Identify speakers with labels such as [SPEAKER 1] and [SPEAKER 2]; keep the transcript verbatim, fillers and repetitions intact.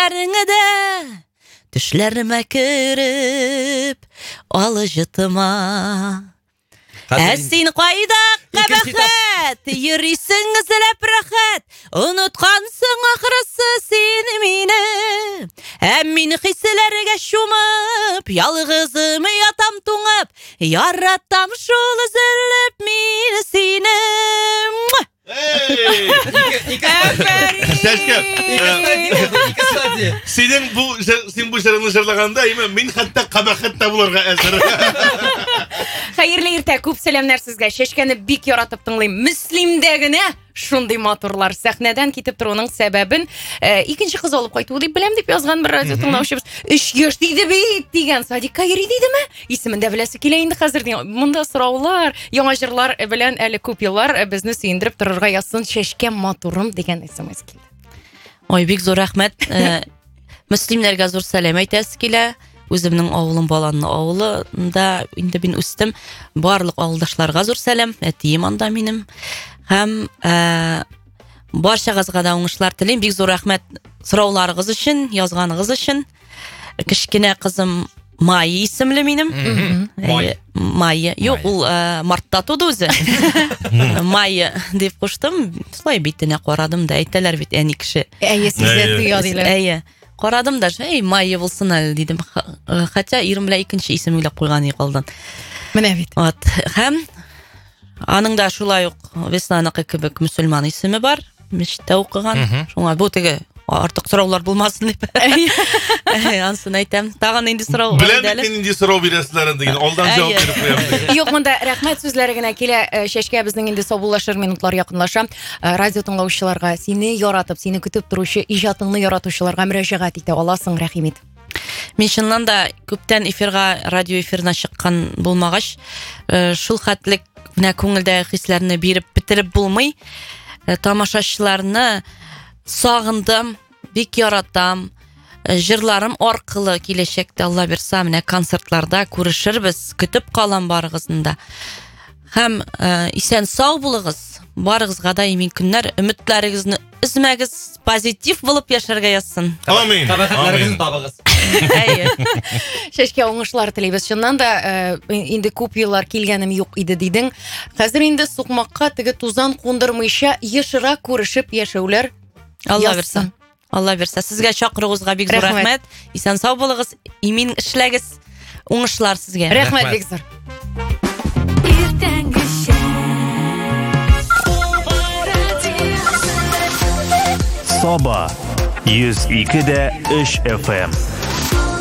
[SPEAKER 1] күзләреңе дә төшләремә кереп алыжытыма. Ә син кайда кабахәт, йөрисең эзләп рәхәт, оныткансың ахрысы син мине. Ә мин хисләргә чумып, ялгызым ятам туңып, яратам шул өзелеп мин сине.
[SPEAKER 2] Эй! Сенің бұл сен бұл жырыңды жырлағанда, мен хатта қабахат табылырға әзір.
[SPEAKER 3] Хәерле иртә, күп сәламнәр сезгә. Шәшкәне бик яратып тыңлыйм. Мөслимдә генә шундый матурлар. Сәхнәдән китеп торуның сәбәбен икенче кыз алып кайту дип беләм дип язган бер радио тыңлаучыбыз. Өч яшь диде бит дигән Садик Кайри дидеме? Исемен дә беләсе килә инде хәзер. Монда сораулар, яңа җырлар белән әле күп еллар безне сөендереп торырга язсын Шәшкәм матурым дигән исемез килде.
[SPEAKER 1] Ой, бик зур рәхмәт. Мөслимнәргә зур сәлам әйтәс килә. Үземнең авылым баланны авылында инде мин үстем. Барлык авылдашларга зур сәлам. Әтием анда минем. Һәм барчагызга да уңышлар телим. Бик зур рәхмәт сорауларыгыз өчен, язганыгыз өчен. Кичкенә кызым Майя исемле минем. Майя. Юк, ул мартта туды үзе. Майя дип куштым. Шулай битенә карадым да әйтәләр бит әни кеше.
[SPEAKER 3] Әйе, сезгә туя диләр.
[SPEAKER 1] Әйе. Карадым да, эй, Майя булсын әле дидем. Хәтта ирем белән икенче исем уйлап куйган игалдан.
[SPEAKER 3] Менә бит.
[SPEAKER 1] Вот. Һәм аның да шулай ук Веснанык кебек мөселман исеме бар. Мичтә укыган. Шуңа бу теге артык сораулар булмасын дип. Ансын әйтәм. Тагын инде сорау
[SPEAKER 2] бар әле. Беләм инде сорау бирәсләрен диген. Алдан җавап биреп куям.
[SPEAKER 3] Юк, монда рәхмәт сүзләре генә килә. Шәшкә безнең инде саубуллашыр минутлар якынлаша. Радио тыңлаучыларга, сине яратып, сине көтеп торучы иҗатыңны яратучыларга мөрәҗәгать итә аласың, рәхим ит.
[SPEAKER 1] Мин чыннан да күптән эфирга, радио эфирына чыккан булмагач, шул хәтлек менә күңелдәге хисләрне биреп битереп булмый. Тамашачыларны сагындым, бик яратам. Җырларым аркылы киләчәктә Алла берсә менә концертларда күрешербез. Көтеп калам барыгызны. Һәм исән сау булыгыз. Барыгызга да имин көннәр, өметләрегезне үзмәгез, позитив булып яшәргә язсын.
[SPEAKER 2] Амин.
[SPEAKER 4] Кабахатларыгызны табыгыз.
[SPEAKER 1] Әйе.
[SPEAKER 3] Шәшкә уңышлар телибез. Чыннан да инде күп еллар килгәнем юк иде дидең. Хәзер инде сукмакка теге тузан кундырмыйча ешыра күрешеп яшәүләр
[SPEAKER 1] Алла берсә. Алла берсә. Сезгә чакыруыгызга бик зур рәхмәт. Исән сау булыгыз, имин эшләгез. Уңышлар сезгә.
[SPEAKER 3] Рәхмәт бик зур.
[SPEAKER 5] Саба йөз ике дә өч эф эм.